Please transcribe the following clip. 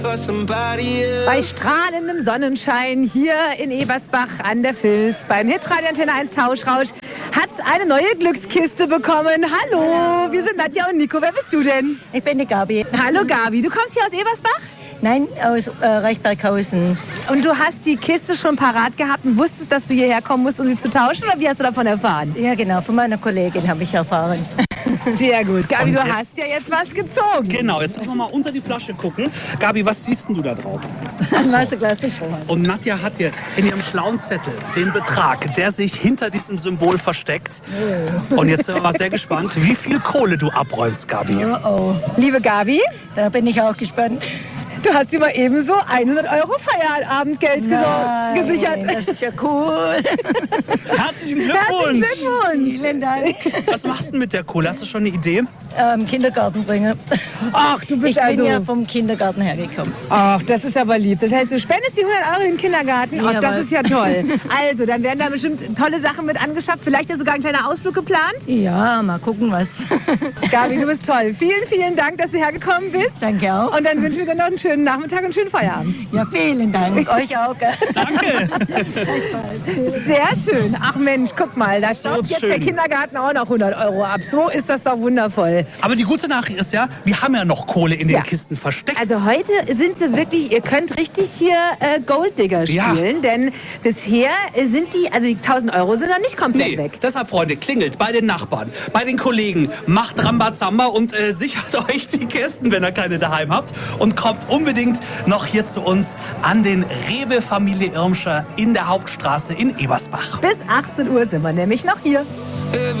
Bei strahlendem Sonnenschein hier in Ebersbach an der Vils beim Hitradio Antenne 1 Tauschrausch hat's eine neue Glückskiste bekommen. Hallo, wir sind Nadja und Nico. Wer bist du denn? Ich bin die Gabi. Hallo Gabi, du kommst hier aus Ebersbach? Nein, aus Reichberghausen. Und du hast die Kiste schon parat gehabt und wusstest, dass du hierher kommen musst, um sie zu tauschen? Oder wie hast du davon erfahren? Ja, genau, von meiner Kollegin habe ich erfahren. Sehr gut. Gabi, Und du jetzt- hast ja jetzt was gezogen. Genau, jetzt wollen wir mal unter die Flasche gucken. Gabi, was siehst denn du da drauf? Ein Wasserglas mit Strohhalm. Und Nadja hat jetzt in ihrem schlauen Zettel den Betrag, der sich hinter diesem Symbol versteckt. Und jetzt sind wir mal sehr gespannt, wie viel Kohle du abräumst, Gabi. Liebe Gabi, Da bin ich auch gespannt. du hast dir mal ebenso 100 € Feierabendgeld gesichert. Das ist ja cool. Herzlichen Herzlichen Glückwunsch! Glückwunsch. Vielen Dank. Was machst du denn mit der Kohle? Hast du schon eine Idee? Kindergarten bringen. Ach, du bist Ich also... bin ja vom Kindergarten hergekommen. Ach, das ist aber lieb. Das heißt, du spendest die 100 € im Kindergarten. Ach, das Jawohl. ist ja toll. Also, dann werden da bestimmt tolle Sachen mit angeschafft. Vielleicht ja sogar ein kleiner Ausflug geplant. Ja, mal gucken was. Gabi, du bist toll. Vielen, vielen Dank, dass du hergekommen bist. Danke auch. Und dann wünschen wir dir noch einen schönen Nachmittag und einen schönen Feierabend. Ja, vielen Dank. Euch auch. Gell? Danke! Sehr schön. Ach Mensch, guck mal, da staubt jetzt der schön. Kindergarten auch noch 100 € ab. So ist das doch wundervoll. Aber die gute Nachricht ist ja, wir haben ja noch Kohle in den Ja. Kisten versteckt. Also heute sind sie wirklich, ihr könnt richtig hier Golddigger Ja. spielen, denn bisher sind die 1.000 € sind noch nicht komplett Nee, weg. deshalb, Freunde, klingelt bei den Nachbarn, bei den Kollegen, macht Rambazamba und sichert euch die Kisten, wenn ihr keine daheim habt. Und kommt unbedingt noch hier zu uns an den Rewe Familie Irmscher in der Hauptstraße in Ebersbach. Bis 18 Uhr sind wir nämlich noch hier.